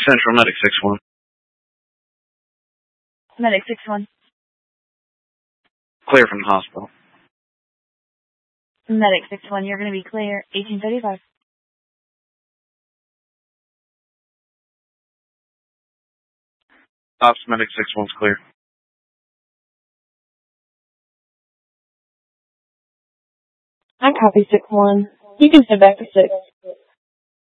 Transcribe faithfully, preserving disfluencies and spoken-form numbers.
Central Medic six one. Medic six one. Clear from the hospital. Medic six one, you're going to be clear. eighteen thirty-five. Ops Medic six one's clear. I copy six one. You can head back to six.